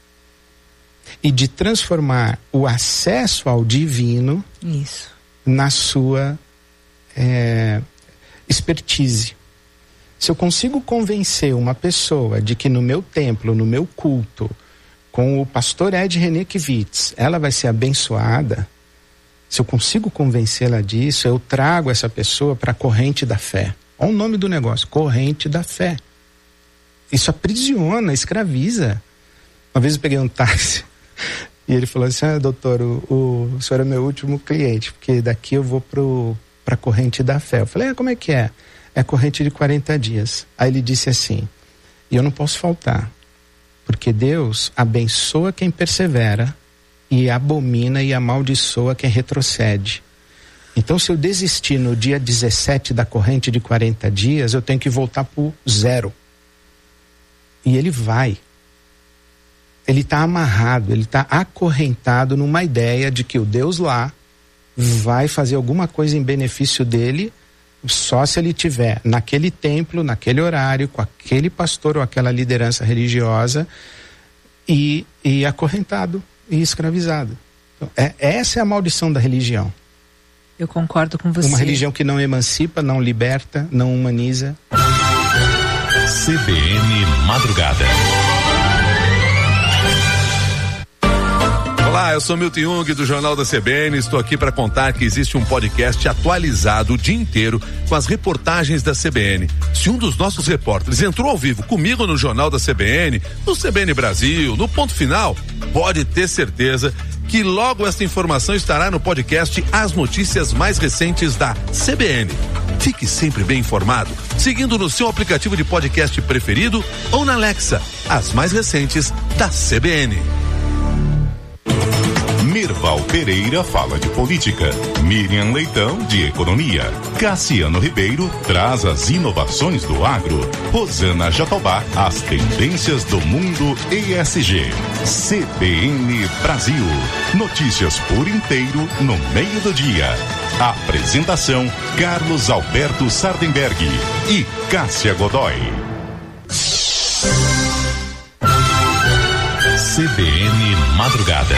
E de transformar o acesso ao divino Isso. na sua é, expertise. Se eu consigo convencer uma pessoa de que no meu templo, no meu culto, com o pastor Ed René Kivitz, ela vai ser abençoada, se eu consigo convencê-la disso, eu trago essa pessoa para a corrente da fé. Olha o nome do negócio, corrente da fé. Isso aprisiona, escraviza. Uma vez eu peguei um táxi e ele falou assim, ah, doutor, o, o, o senhor é meu último cliente, porque daqui eu vou para a corrente da fé. Eu falei, ah, como é que é? É a corrente de quarenta dias. Aí ele disse assim, e eu não posso faltar, porque Deus abençoa quem persevera e abomina e amaldiçoa quem retrocede. Então, se eu desistir no dia dezessete da corrente de quarenta dias, eu tenho que voltar para o zero. E ele vai. Ele está amarrado, ele está acorrentado numa ideia de que o Deus lá vai fazer alguma coisa em benefício dele só se ele tiver naquele templo, naquele horário, com aquele pastor ou aquela liderança religiosa e, e acorrentado e escravizado. Então, é, essa é a maldição da religião. Eu concordo com você. Uma religião que não emancipa, não liberta, não humaniza. C B N Madrugada. Olá, eu sou Milton Jung do Jornal da C B N, estou aqui para contar que existe um podcast atualizado o dia inteiro com as reportagens da C B N. Se um dos nossos repórteres entrou ao vivo comigo no Jornal da C B N, no C B N Brasil, no Ponto Final, pode ter certeza que logo esta informação estará no podcast As Notícias Mais Recentes da C B N. Fique sempre bem informado, seguindo no seu aplicativo de podcast preferido ou na Alexa, as mais recentes da C B N. Val Pereira fala de política, Miriam Leitão de economia, Cassiano Ribeiro traz as inovações do agro, Rosana Jatobá as tendências do mundo E S G. C B N Brasil, notícias por inteiro no meio do dia. Apresentação Carlos Alberto Sardenberg e Cássia Godoy. C B N Madrugada.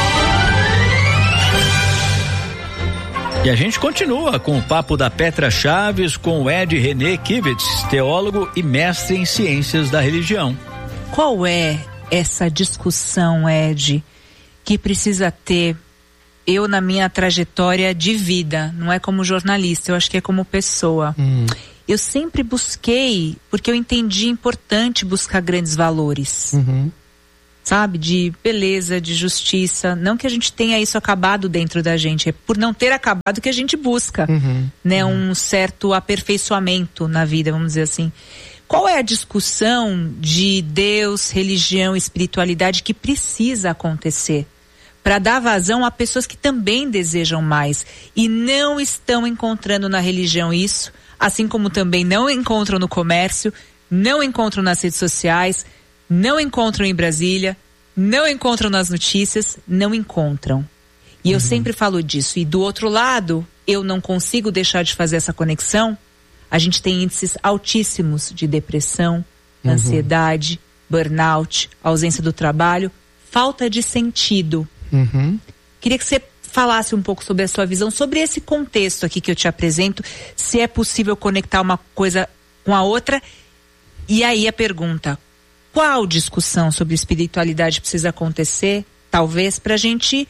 E a gente continua com o papo da Petra Chaves com o Ed René Kivitz, teólogo e mestre em ciências da religião. Qual é essa discussão, Ed, que precisa ter eu na minha trajetória de vida? Não é como jornalista, eu acho que é como pessoa. Hum. Eu sempre busquei, porque eu entendi importante buscar grandes valores. Uhum. Sabe, de beleza, de justiça. Não que a gente tenha isso acabado dentro da gente, é por não ter acabado que a gente busca, uhum, né, uhum. um certo aperfeiçoamento na vida, vamos dizer assim. Qual é a discussão de Deus, religião, espiritualidade que precisa acontecer para dar vazão a pessoas que também desejam mais e não estão encontrando na religião isso, assim como também não encontram no comércio, não encontram nas redes sociais, não encontram em Brasília, não encontram nas notícias, não encontram. E uhum. eu sempre falo disso. E do outro lado, eu não consigo deixar de fazer essa conexão. A gente tem índices altíssimos de depressão, uhum. ansiedade, burnout, ausência do trabalho, falta de sentido. Uhum. Queria que você falasse um pouco sobre a sua visão, sobre esse contexto aqui que eu te apresento, se é possível conectar uma coisa com a outra. E aí a pergunta: qual discussão sobre espiritualidade precisa acontecer, talvez, para a gente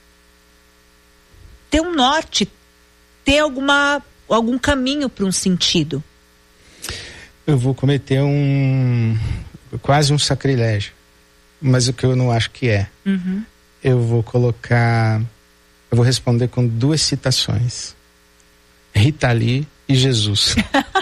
ter um norte, ter alguma, algum caminho para um sentido? Eu vou cometer um quase um sacrilégio, mas o que eu não acho que é. Uhum. Eu vou colocar, eu vou responder com duas citações: Rita Lee e Jesus.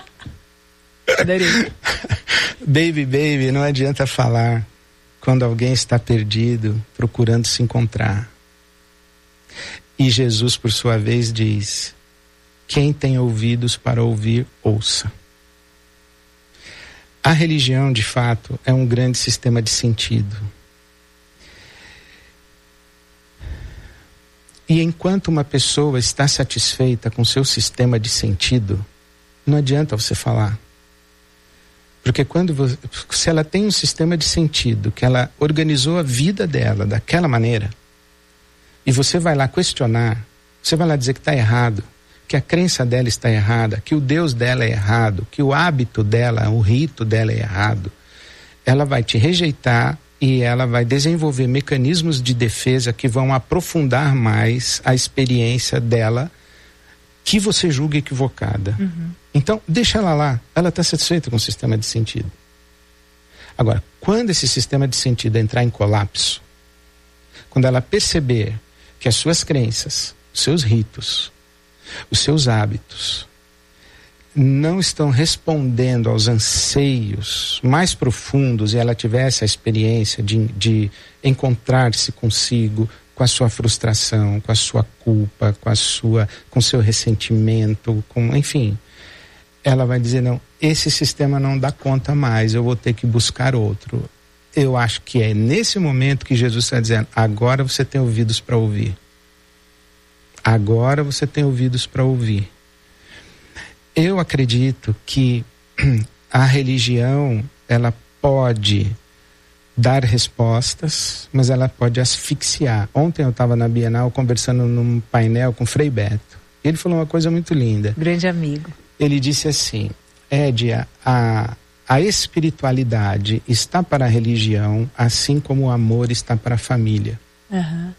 Baby, baby, não adianta falar quando alguém está perdido, procurando se encontrar. E Jesus, por sua vez, diz: quem tem ouvidos para ouvir, ouça. A religião, de fato, é um grande sistema de sentido. E enquanto uma pessoa está satisfeita com seu sistema de sentido, não adianta você falar. Porque quando você, se ela tem um sistema de sentido, que ela organizou a vida dela daquela maneira, e você vai lá questionar, você vai lá dizer que está errado, que a crença dela está errada, que o Deus dela é errado, que o hábito dela, o rito dela é errado, ela vai te rejeitar e ela vai desenvolver mecanismos de defesa que vão aprofundar mais a experiência dela, que você julga equivocada. Uhum. Então, deixa ela lá. Ela está satisfeita com o sistema de sentido. Agora, quando esse sistema de sentido entrar em colapso, quando ela perceber que as suas crenças, os seus ritos, os seus hábitos não estão respondendo aos anseios mais profundos, e ela tiver essa experiência de, de encontrar-se consigo, com a sua frustração, com a sua culpa, com a sua, com seu ressentimento, com, enfim, ela vai dizer: não, esse sistema não dá conta mais, eu vou ter que buscar outro. Eu acho que é nesse momento que Jesus está dizendo: agora você tem ouvidos para ouvir. Agora você tem ouvidos para ouvir. Eu acredito que a religião, ela pode dar respostas, mas ela pode asfixiar. Ontem eu estava na Bienal conversando num painel com Frei Beto. Ele falou uma coisa muito linda. Grande amigo. Ele disse assim: Édia, a, a espiritualidade está para a religião, assim como o amor está para a família. Uhum.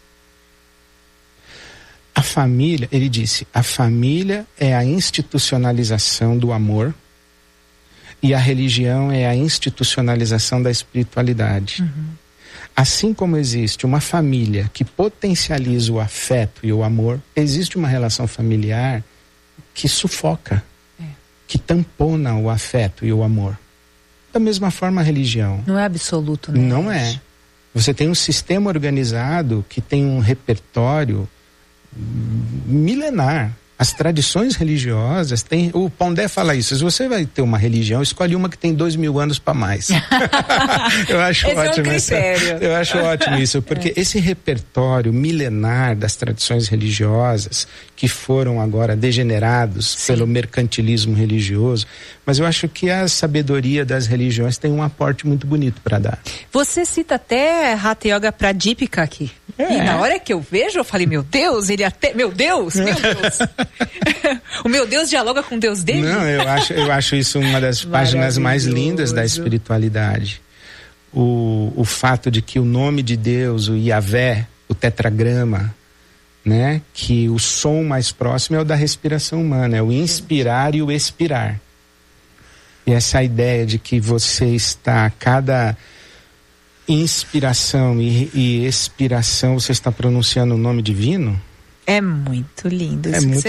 A família, ele disse, a família é a institucionalização do amor e a religião é a institucionalização da espiritualidade. Uhum. Assim como existe uma família que potencializa o afeto e o amor, existe uma relação familiar que sufoca, é. que tampona o afeto e o amor. Da mesma forma a religião. Não é absoluto, né? Não é. Você tem um sistema organizado que tem um repertório milenar. As tradições religiosas têm. O Pondé fala isso. Se você vai ter uma religião, escolhe uma que tem dois mil anos para mais. Eu acho esse ótimo é um essa, critério. Eu acho ótimo isso, porque é. esse repertório milenar das tradições religiosas que foram agora degenerados Sim. pelo mercantilismo religioso, mas eu acho que a sabedoria das religiões tem um aporte muito bonito para dar. Você cita até Hatha Yoga Pradipika aqui. É. E na hora que eu vejo, eu falei, meu Deus, ele até. Meu Deus, meu Deus. O meu Deus dialoga com o Deus dele? Não, eu acho, eu acho isso uma das páginas mais lindas da espiritualidade. O, o fato de que o nome de Deus, o Yahvé, o tetragrama, né? Que o som mais próximo é o da respiração humana, é o inspirar e o expirar. E essa ideia de que você está a cada inspiração e, e expiração, você está pronunciando o nome divino. É muito lindo isso é que muito você